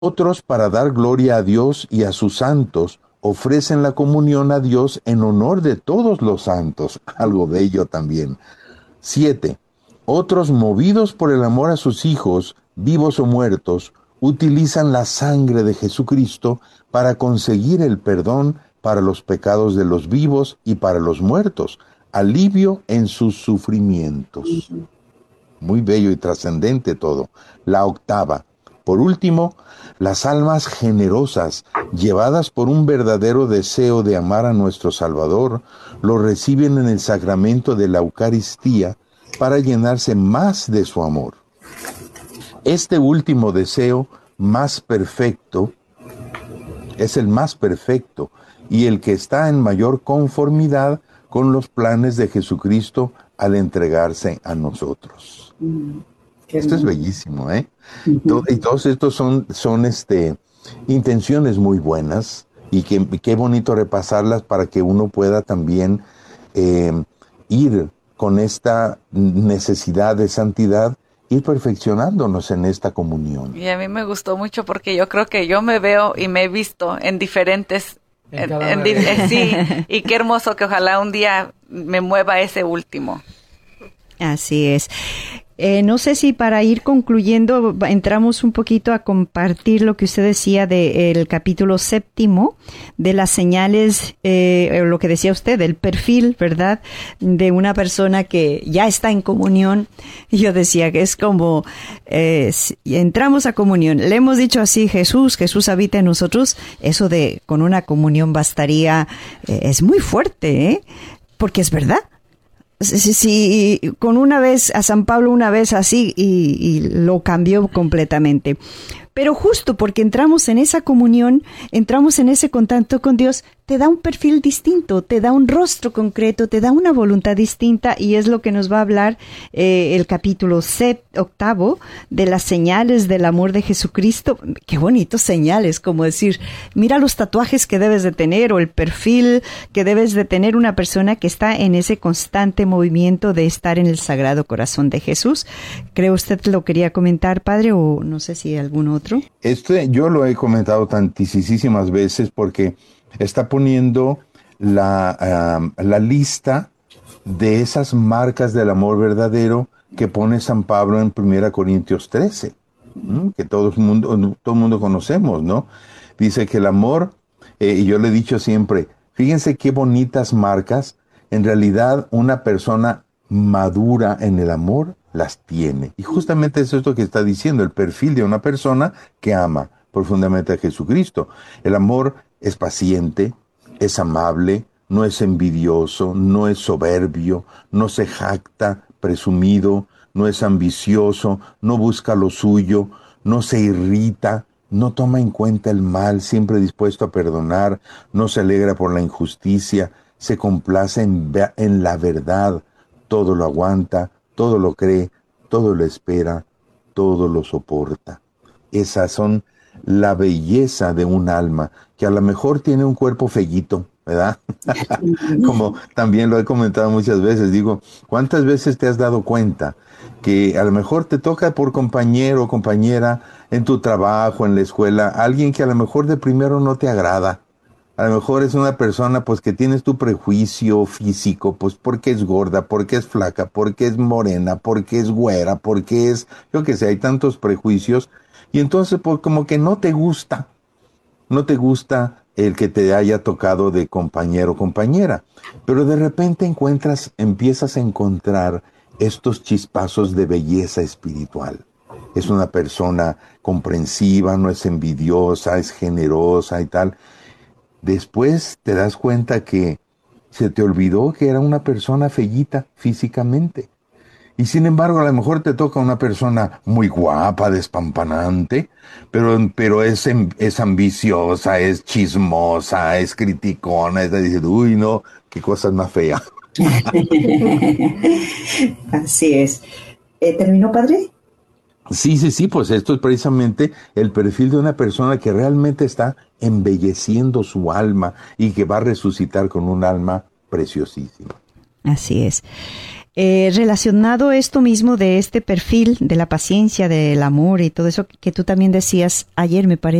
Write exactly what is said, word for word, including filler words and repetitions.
Otros, para dar gloria a Dios y a sus santos, ofrecen la comunión a Dios en honor de todos los santos. Algo bello también. Siete. Otros, movidos por el amor a sus hijos, vivos o muertos, utilizan la sangre de Jesucristo para conseguir el perdón para los pecados de los vivos y para los muertos, alivio en sus sufrimientos. Muy bello y trascendente todo. La octava. Por último, las almas generosas, llevadas por un verdadero deseo de amar a nuestro Salvador, lo reciben en el sacramento de la Eucaristía para llenarse más de su amor. Este último deseo, más perfecto, es el más perfecto y el que está en mayor conformidad con los planes de Jesucristo al entregarse a nosotros. Mm, Esto es bellísimo, ¿eh? Uh-huh. Todo, y todos estos son, son este, intenciones muy buenas y que, qué bonito repasarlas para que uno pueda también eh, ir con esta necesidad de santidad, ir perfeccionándonos en esta comunión. Y a mí me gustó mucho porque yo creo que yo me veo y me he visto en diferentes... En en, en, en, sí, y qué hermoso que ojalá un día me mueva ese último. Así es. Eh, no sé si para ir concluyendo entramos un poquito a compartir lo que usted decía del de capítulo séptimo, de las señales, eh, lo que decía usted, del perfil, ¿verdad?, de una persona que ya está en comunión. Yo decía que es como, eh, si entramos a comunión, le hemos dicho así, Jesús, Jesús habita en nosotros, eso de con una comunión bastaría, eh, es muy fuerte, ¿eh?, porque es verdad. Sí, sí, con una vez, a San Pablo una vez así y, y lo cambió completamente. Pero justo porque entramos en esa comunión, entramos en ese contacto con Dios, te da un perfil distinto, te da un rostro concreto, te da una voluntad distinta y es lo que nos va a hablar eh, el capítulo set, octavo de las señales del amor de Jesucristo. Qué bonitos señales, como decir, mira los tatuajes que debes de tener o el perfil que debes de tener una persona que está en ese constante movimiento de estar en el Sagrado Corazón de Jesús. ¿Cree usted lo quería comentar, padre, o no sé si alguno otro? Este yo lo he comentado tantísimas veces porque está poniendo la, uh, la lista de esas marcas del amor verdadero que pone San Pablo en primera Corintios trece, ¿no?, que todo el mundo, todo el mundo conocemos, ¿no? Dice que el amor, eh, y yo le he dicho siempre, fíjense qué bonitas marcas, en realidad una persona madura en el amor las tiene. Y justamente es esto que está diciendo, el perfil de una persona que ama profundamente a Jesucristo. El amor es paciente, es amable, no es envidioso, no es soberbio, no se jacta presumido, no es ambicioso, no busca lo suyo, no se irrita, no toma en cuenta el mal, siempre dispuesto a perdonar, no se alegra por la injusticia, se complace en, en la verdad, todo lo aguanta, todo lo cree, todo lo espera, todo lo soporta. Esas son la belleza de un alma, que a lo mejor tiene un cuerpo feíto, ¿verdad? Como también lo he comentado muchas veces, digo, ¿cuántas veces te has dado cuenta que a lo mejor te toca por compañero o compañera en tu trabajo, en la escuela, alguien que a lo mejor de primero no te agrada? A lo mejor es una persona pues que tienes tu prejuicio físico, pues porque es gorda, porque es flaca, porque es morena, porque es güera, porque es, yo qué sé, hay tantos prejuicios. Y entonces pues como que no te gusta, no te gusta el que te haya tocado de compañero o compañera. Pero de repente encuentras, empiezas a encontrar estos chispazos de belleza espiritual. Es una persona comprensiva, no es envidiosa, es generosa y tal. Después te das cuenta que se te olvidó que era una persona feíta físicamente. Y sin embargo, a lo mejor te toca una persona muy guapa, despampanante, pero, pero es, es ambiciosa, es chismosa, es criticona, es de decir, uy, no, qué cosas más feas. Así es. Eh, ¿Terminó, padre? Sí, sí, sí, pues esto es precisamente el perfil de una persona que realmente está embelleciendo su alma y que va a resucitar con un alma preciosísima. Así es. Eh, relacionado esto mismo de este perfil de la paciencia, del amor y todo eso que tú también decías ayer, me parece.